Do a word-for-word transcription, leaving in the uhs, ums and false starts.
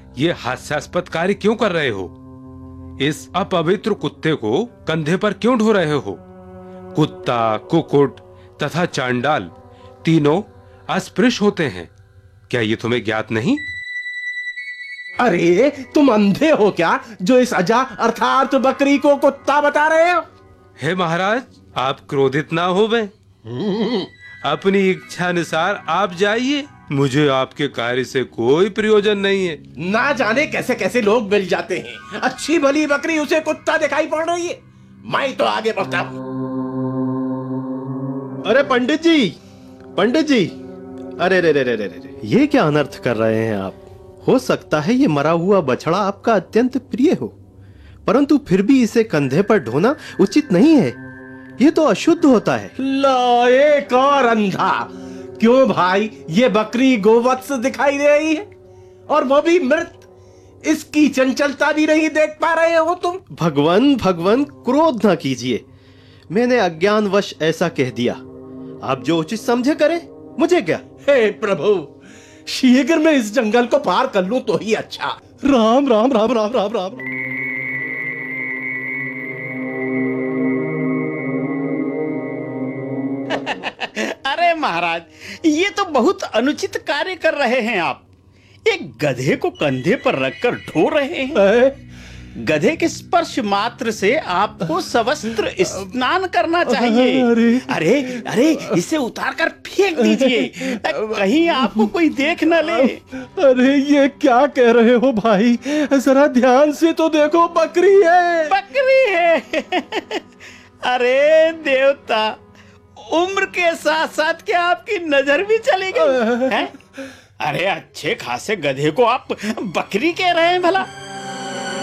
ये हास्यास्पद कार्य क्यों कर रहे हो? इस अपवित्र कुत्ते को कंधे पर क्यों ढो रहे हो? कुत्ता, कुकुट तथा चांडाल तीनों अस्पृश्य होते हैं, क्या ये तुम्हें ज्ञात नहीं? अरे तुम अंधे हो क्या, जो इस अजा अर्थात बकरी को कुत्ता बता रहे हो? हे महाराज, आप क्रोधित ना होवें। अपनी इच्छा अनुसार आप जाइए, मुझे आपके कार्य से कोई प्रयोजन नहीं है। ना जाने कैसे कैसे लोग मिल जाते हैं, अच्छी भली बकरी उसे कुत्ता दिखाई पड़ रही है। मैं तो आगे बढ़ता हूं। अरे पंडित जी, पंडित जी, अरे रे रे रे रे रे, ये क्या अनर्थ कर रहे हैं आप? हो सकता है ये मरा हुआ बछड़ा आपका अत्यंत प्रिय हो, परंतु फिर भी इसे कंधे पर ढोना उचित नहीं है। ये तो अशुद्ध होता है। लो, एक और अंधा। क्यों भाई, ये बकरी गोवत्स दिखाई दे रही है और वो भी मृत। इसकी चंचलता भी नहीं देख पा रहे हो तुम? भगवान भगवान, क्रोध ना कीजिए, मैंने अज्ञानवश ऐसा कह दिया। आप जो उचित समझे करें, मुझे क्या। हे प्रभु, शीघ्र में इस जंगल को पार कर लूं तो ही अच्छा। राम राम राम राम राम राम। अरे महाराज, ये तो बहुत अनुचित कार्य कर रहे हैं आप। एक गधे को कंधे पर रखकर ढो रहे हैं। गधे के स्पर्श मात्र से आपको सवस्त्र स्नान करना चाहिए। अरे अरे अरे, इसे उतार कर फेंक दीजिए, कहीं आपको कोई देख न ले। अरे ये क्या कह रहे हो भाई, जरा ध्यान से तो देखो, बकरी है। बकरी है? अरे देवता, उम्र के साथ साथ क्या आपकी नजर भी चली गई है? अरे अच्छे खासे गधे को आप बकरी कह रहे हैं भला?